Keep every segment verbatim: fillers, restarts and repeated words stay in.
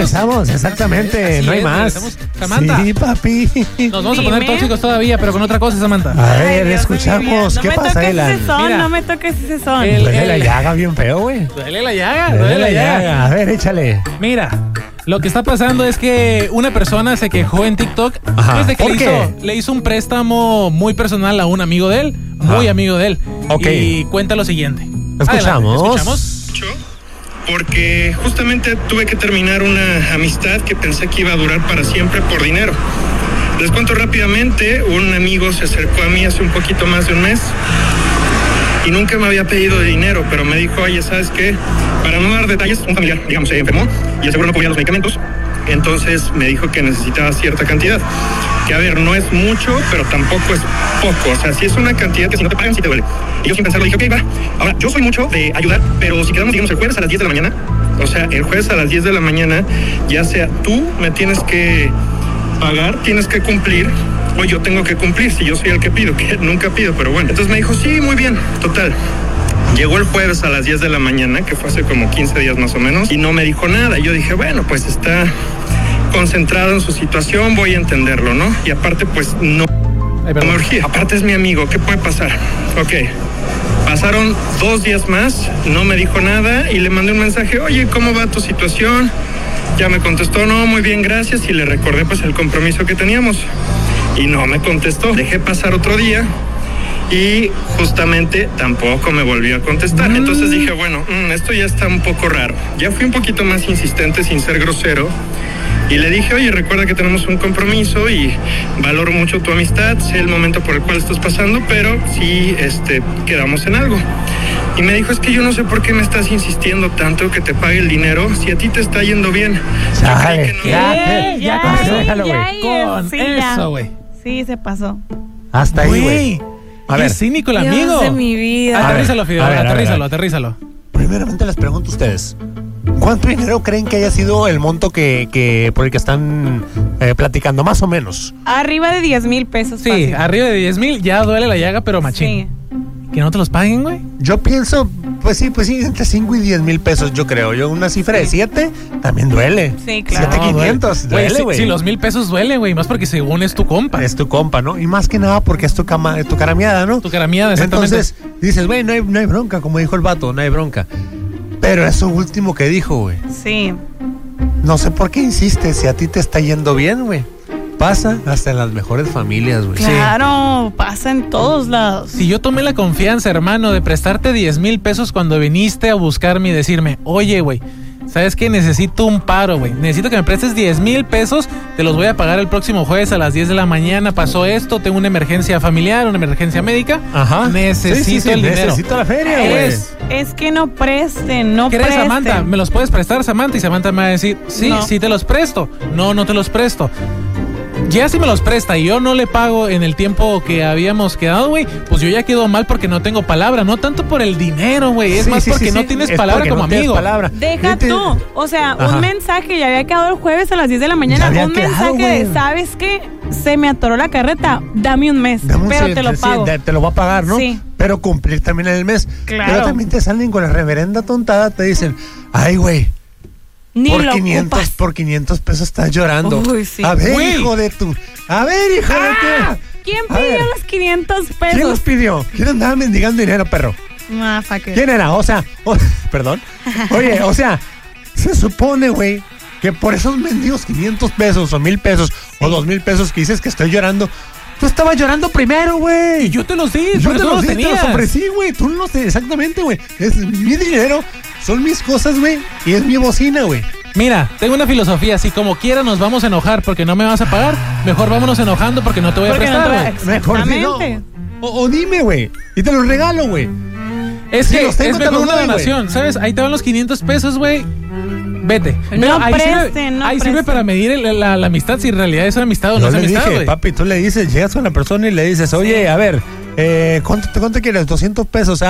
Regresamos, exactamente, Así no hay es, más. regresamos. Samantha. Sí, papi. Nos vamos Dime. a poner tóxicos todavía, pero con otra cosa, Samantha. A ver, Ay, Dios de mi escuchamos. vida. ¿Qué no pasa, me toques Elan? ese son, Mira. no me toques ese son. El- Duele la llaga bien feo, güey. Duele la llaga, Duele la llaga. A ver, échale. Mira, lo que está pasando es que una persona se quejó en TikTok Ajá. desde que ¿Por le qué? hizo, le hizo un préstamo muy personal a un amigo de él, muy Ajá. amigo de él. Ok. Y cuenta lo siguiente. Escuchamos. Adelante, escuchamos. Porque justamente tuve que terminar una amistad que pensé que iba a durar para siempre por dinero. Les cuento rápidamente, un amigo se acercó a mí hace un poquito más de un mes y nunca me había pedido dinero, pero me dijo, oye, ¿sabes qué? Para no dar detalles, un familiar, digamos, se enfermó y el seguro no cubría los medicamentos, entonces me dijo que necesitaba cierta cantidad. Que a ver, no es mucho, pero tampoco es poco. O sea, si es una cantidad que si no te pagan, sí te duele. Y yo sin pensarlo dije, ok, va. Ahora, yo soy mucho de ayudar, pero si quedamos, digamos, el jueves a las diez de la mañana, o sea, el jueves a las diez de la mañana, ya sea tú me tienes que pagar, tienes que cumplir, o yo tengo que cumplir, si yo soy el que pido, que nunca pido, pero bueno. Entonces me dijo, sí, muy bien, total. Llegó el jueves a las diez de la mañana, que fue hace como quince días más o menos, y no me dijo nada. Y yo dije, bueno, pues está concentrado en su situación, voy a entenderlo, ¿no? Y aparte, pues no, Ay, no perdón. me urgía. Aparte es mi amigo, ¿qué puede pasar? Ok, pasaron dos días más, no me dijo nada y le mandé un mensaje, oye, ¿cómo va tu situación? Ya me contestó, no, muy bien, gracias, y le recordé pues el compromiso que teníamos. Y no me contestó, dejé pasar otro día y justamente tampoco me volvió a contestar. Mm. Entonces dije, bueno, mm, esto ya está un poco raro. Ya fui un poquito más insistente sin ser grosero. Y le dije, oye, recuerda que tenemos un compromiso y valoro mucho tu amistad, sé el momento por el cual estás pasando, pero sí este, quedamos en algo. Y me dijo, es que yo no sé por qué me estás insistiendo tanto que te pague el dinero si a ti te está yendo bien. Yo Chale, creí que no- ya, Eh, ya, ya, con eso ya, déjalo, ya, güey. ya, Con sí, ya. eso, güey. Sí, se pasó. Hasta ahí, güey. A Qué ver, cínico el Dios amigo. de mi vida. Aterrízalo, Fidel, A ver, a ver, aterrízalo, a ver. aterrízalo. primeramente les pregunto a ustedes. ¿Cuánto dinero creen que haya sido el monto que, que por el que están eh, platicando? Más o menos. Arriba de diez mil pesos. Sí, fácil. arriba de diez mil ya duele la llaga, pero machín. Sí. Que no te los paguen, güey. Yo pienso, pues sí, pues sí, entre cinco y diez mil pesos, yo creo. Yo una cifra de siete también duele. Sí, claro. siete mil quinientos, Güey, duele, si- güey. si los mil pesos duele, güey, más porque según es tu compa. Es tu compa, ¿no? Y más que nada porque es tu, cama, tu caramiada, ¿no? Tu caramiada, exactamente. Entonces dices, güey, no hay, no hay bronca, como dijo el vato, no hay bronca. Pero eso último que dijo, güey. Sí. No sé por qué insistes, si a ti te está yendo bien, güey. Pasa hasta en las mejores familias, güey. Claro, pasa en todos lados. Si yo tomé la confianza, hermano, de prestarte diez mil pesos cuando viniste a buscarme y decirme, oye, güey, ¿sabes qué? Necesito un paro, güey. Necesito que me prestes diez mil pesos. Te los voy a pagar el próximo jueves a las diez de la mañana. Pasó esto, tengo una emergencia familiar, una emergencia médica. Ajá. Necesito Sí, sí, sí, el dinero. necesito la feria, güey. Es- Es que no presten, no ¿Quieres, presten. Samantha? ¿Me los puedes prestar, Samantha? Y Samantha me va a decir, sí, No. sí te los presto. No, no te los presto. Ya si me los presta y yo no le pago en el tiempo que habíamos quedado, güey, pues yo ya quedo mal porque no tengo palabra. No tanto por el dinero, güey. Es Sí, más sí, porque sí, no sí. tienes Es palabra porque como no tienes amigo. palabra. Deja Yo te- tú, o sea, Ajá. un mensaje, ya había quedado el jueves a las diez de la Ya mañana, había un quedado, mensaje de, güey. ¿sabes qué? Se me atoró la carreta, dame un mes, Dame un pero sí, te lo sí, pago. de- te lo va a pagar, ¿no? Sí. Pero cumplir también en el mes. Claro. Pero también te salen con la reverenda tontada, te dicen, ay, güey, Ni por lo quinientos, ocupas. por quinientos pesos estás llorando. Uy, sí. A ver, Güey. hijo de tu. A ver, hijo Ah, de tu. ¿Quién A ver. pidió los quinientos ¿Quién los pesos? pidió? ¿Quién andaba mendigando dinero, perro? Ah, fucker. ¿Quién era? O sea, o- perdón. Oye, o sea, se supone, güey, que por esos mendigos quinientos pesos o mil pesos o dos mil pesos que dices que estoy llorando, tú estabas llorando primero, güey. Y yo te los di, Yo porque te tú los los di, te tenías. los ofrecí, güey. Tú no los tenías, exactamente, güey. Es mi dinero, son mis cosas, güey, y es mi bocina, güey. Mira, tengo una filosofía, si como quiera nos vamos a enojar porque no me vas a pagar, mejor vámonos enojando porque no te voy a Porque no prestar, te- güey. Mejor di no. Exactamente. O, o dime, güey, y te los regalo, güey. Es Si que los tengo, es te mejor los una doy, güey. donación, ¿sabes? Ahí te van los quinientos pesos, güey. Vete. No ahí sirve, presten, no ahí sirve presten. para medir el- la, la amistad, si en realidad es una amistad o no Yo es le amistad, dije, güey. papi, tú le dices, llegas con la persona y le dices, oye, a ver, eh, ¿cuánto, ¿cuánto quieres? doscientos pesos. Ah,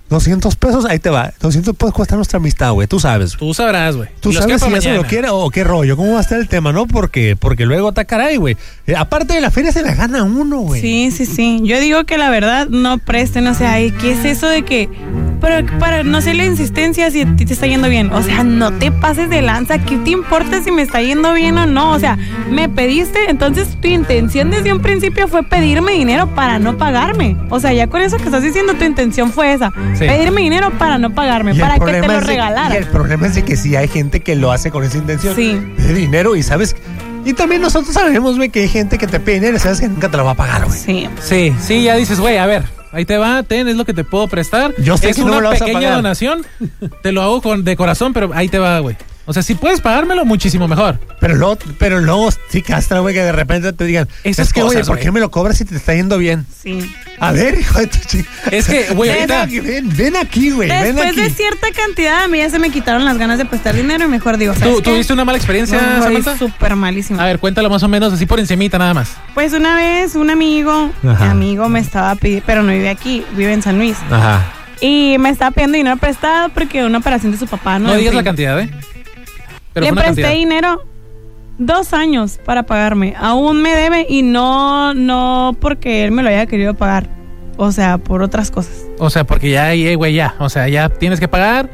doscientos pesos, ahí te va. doscientos pesos cuesta nuestra amistad, güey. Tú sabes. Tú sabrás, güey. Tú Y los sabes queda si pa' eso lo mañana. quiere o qué rollo. ¿Cómo va a estar el tema, no? Porque, porque luego está caray, güey. Eh, aparte de la feria se la gana uno, güey. Sí, sí, sí. Yo digo que la verdad no presten, o sea, ay, ¿qué es eso de que para, para no hacer la insistencia si a ti te está yendo bien? O sea, no te pases de lanza. ¿Qué te importa si me está yendo bien o no? O sea, me pediste, entonces tu intención desde un principio fue pedirme dinero para no pagarme. O sea, ya con eso que estás diciendo, tu intención fue esa. Sí. Pedirme dinero para no pagarme, Y el para que te problema lo es de- regalara. Y el problema es de que sí hay gente que lo hace con esa intención Sí. de dinero y sabes. Y también nosotros sabemos, güey, que hay gente que te pide dinero y sabes que nunca te lo va a pagar, güey. Sí. Sí, sí, ya dices, güey, a ver, ahí te va, ten, es lo que te puedo prestar. Yo sé es que no una me lo vas a pequeña pagar. donación, te lo hago con, de corazón, pero ahí te va, güey. O sea, si puedes pagármelo, muchísimo mejor. Pero luego, pero luego sí castra, güey, que de repente te digan, Esas es que, cosas, oye, ¿por güey. qué me lo cobras si te está yendo bien? Sí. A ver, hijo de tu chica. Es que, güey, ven, ahorita- aquí, ven, ven aquí, güey, ven Después aquí. de cierta cantidad, a mí ya se me quitaron las ganas de prestar dinero y mejor digo, ¿sabes ¿Tú qué? tuviste una mala experiencia, No, Samantha? súper malísimo. A ver, cuéntalo más o menos, así por encimita nada más. Pues una vez un amigo, Ajá. amigo me estaba pidiendo, pero no vive aquí, vive en San Luis. Ajá. Y me estaba pidiendo dinero prestado porque una operación de su papá, ¿no? No En digas fin. la cantidad, ¿eh? Pero Le fue una presté cantidad. dinero dos años para pagarme. Aún me debe y no, no porque él me lo haya querido pagar. O sea, por otras cosas. O sea, porque ya, eh, güey, ya. O sea, ya tienes que pagar.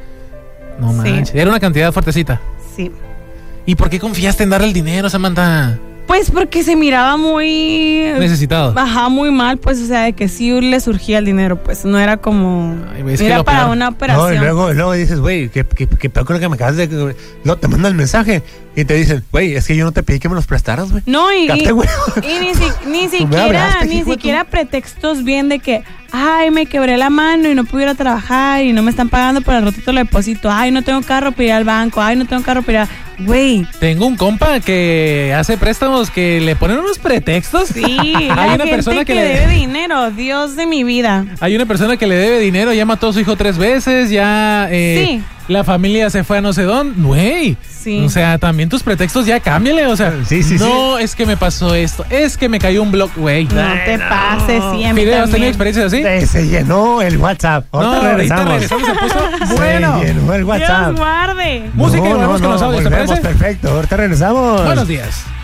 No Sí. manches. Era una cantidad fuertecita. Sí. ¿Y por qué confiaste en darle el dinero, Samantha? Pues porque se miraba muy... Necesitado. Ajá, muy mal, pues, o sea, de que sí le surgía el dinero, pues, no era como... Ay, güey, es que era lo para peor- una No, operación. y luego, y luego dices, güey, ¿qué, qué, qué peor con lo que me acabas de... Luego te mandan el mensaje y te dicen, güey, es que yo no te pedí que me los prestaras, güey. No, y, y, Cállate, güey. y ni, si- ni Tú me siquiera, hablaste, ni hijo de tu- siquiera pretextos bien de que, ay, me quebré la mano y no pudiera trabajar y no me están pagando por el ratito lo deposito, ay, no tengo carro para ir al banco, ay, no tengo carro para ir a... Güey, Tengo un compa que hace préstamos que le ponen unos pretextos. sí, Hay la una gente persona que, que le- debe dinero, Dios de mi vida. Hay una persona que le debe dinero, ya mató a su hijo tres veces, ya eh, Sí. la familia se fue a no sé dónde. Güey. Sí. O sea, también tus pretextos ya cámbiale. O sea, Sí, sí, no, es que me pasó esto, es que me cayó un blog, güey. No te pases, sí, a mí Fideo, ¿has tenido también. experiencias así? Se, se llenó el WhatsApp. No, Ahorita ahorita regresamos. regresamos, se puso Se bueno. llenó el WhatsApp. Dios guarde. Música y volvemos con los audios, ¿te volvemos, parece? perfecto. Ahorita regresamos. Buenos días.